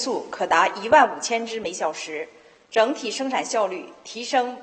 速可达15000只每小时，整体生产效率提升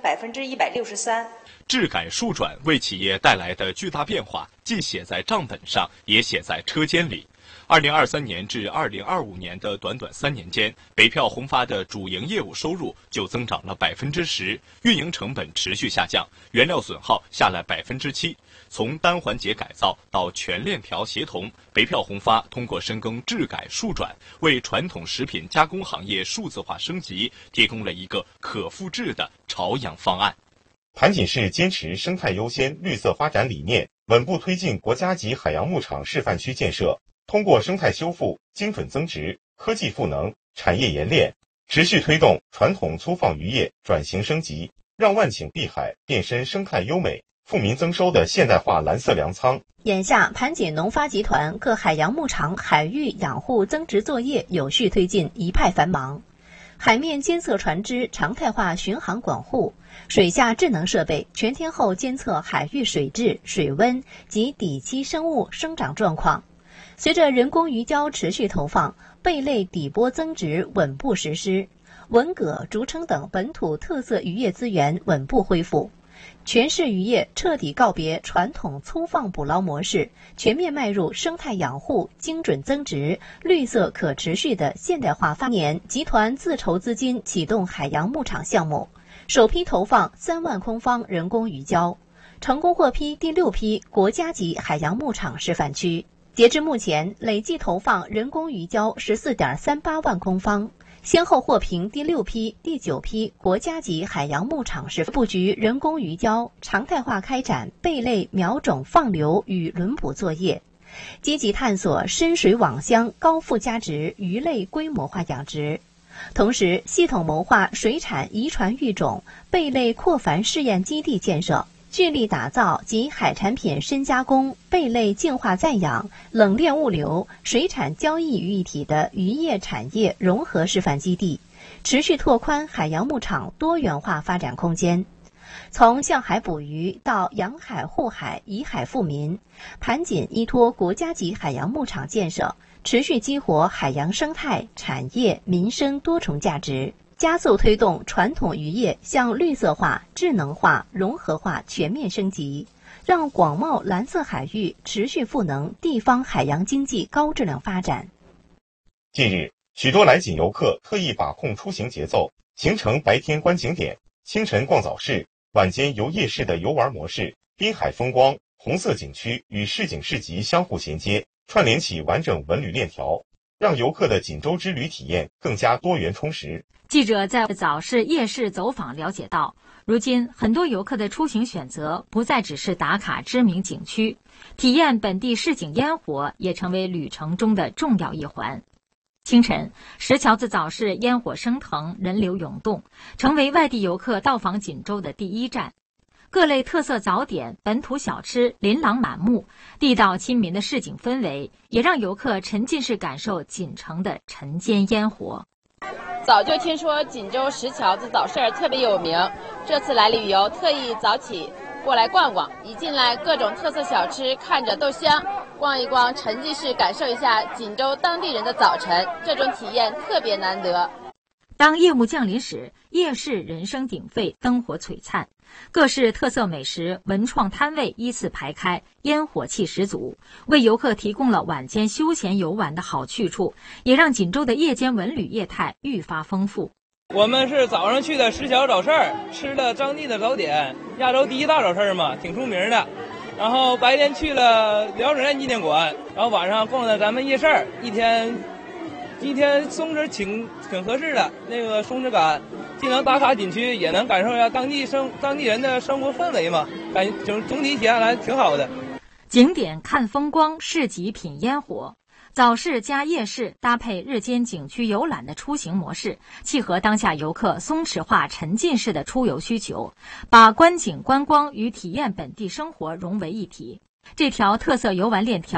163%。 质改数转为企业带来的巨大变化，既写在账本上，也写在车间里。2023年至2025年的短短3年间，北漂红发的主营业务收入就增长了10%，运营成本持续下降，原料损耗下来7%。从单环节改造到全链条协同，北漂红发通过深耕质改数转，为传统食品加工行业数字化升级提供了一个可复制的朝阳方案。 盘锦市坚持生态优先、绿色发展理念，稳步推进国家级海洋牧场示范区建设，通过生态修复、精准增值、科技赋能、产业冶炼，持续推动传统粗放渔业转型升级，让万顷碧海变身生态优美、富民增收的现代化蓝色粮仓。 眼下，盘锦农发集团各海洋牧场海域养护增值作业有序推进，一派繁忙。海面监测船只常态化巡航管护，水下智能设备全天候监测海域水质、水温及底栖生物生长状况。随着人工鱼礁持续投放，贝类底波增值稳步实施，文蛤、竹蛏等本土特色渔业资源稳步恢复。全市渔业彻底告别传统粗放捕捞模式，全面迈入生态养护、精准增值、绿色可持续的现代化发展。年，集团自筹资金启动海洋牧场项目，首批投放3万空方人工鱼礁，成功获批第6批国家级海洋牧场示范区。截至目前，累计投放人工鱼礁14.38万空方。先后获评第6批、第9批国家级海洋牧场示范布局人工鱼礁，常态化开展贝类苗种放流与轮捕作业，积极探索深水网箱高附加值鱼类规模化养殖，同时系统谋划水产遗传育种、贝类扩繁试验基地建设，聚力打造集海产品深加工、贝类净化再养、冷链物流、水产交易于一体的渔业产业融合示范基地，持续拓宽海洋牧场多元化发展空间。从向海捕鱼到养海护海、以海富民，盘锦依托国家级海洋牧场建设，持续激活海洋生态、产业、民生多重价值，加速推动传统渔业向绿色化、智能化、融合化全面升级，让广袤蓝色海域持续赋能地方海洋经济高质量发展。 近日，许多来锦游客特意把控出行节奏，形成白天观景点、清晨逛早市、晚间游夜市的游玩模式，滨海风光、红色景区与市井市集相互衔接，串联起完整文旅链条，让游客的锦州之旅体验更加多元充实。 记者在早市夜市走访了解到，如今很多游客的出行选择不再只是打卡知名景区，体验本地市井烟火也成为旅程中的重要一环。清晨，石桥子早市烟火升腾，人流涌动，成为外地游客到访锦州的第一站。各类特色早点、本土小吃琳琅满目，地道亲民的市井氛围，也让游客沉浸式感受锦城的晨间烟火。 早就听说锦州石桥子早市特别有名，这次来旅游特意早起过来逛逛，一进来各种特色小吃看着都香，逛一逛沉浸式感受一下锦州当地人的早晨，这种体验特别难得。 当夜幕降临时，夜市人声鼎沸，灯火璀璨，各式特色美食、文创摊位依次排开，烟火气十足，为游客提供了晚间休闲游玩的好去处，也让锦州的夜间文旅业态愈发丰富。 我们是早上去的石桥早市，吃了当地的早点，亚洲第一大早市嘛，挺出名的。然后白天去了辽宁纪念馆，然后晚上逛了咱们夜市，一天松弛挺合适的，那个松弛感，既能打卡景区，也能感受一下当地人的生活氛围嘛，感觉总体体验来挺好的。 景点看风光，市集品烟火，早市加夜市搭配日间景区游览的出行模式，契合当下游客松弛化沉浸式的出游需求，把观景观光与体验本地生活融为一体。这条特色游玩链条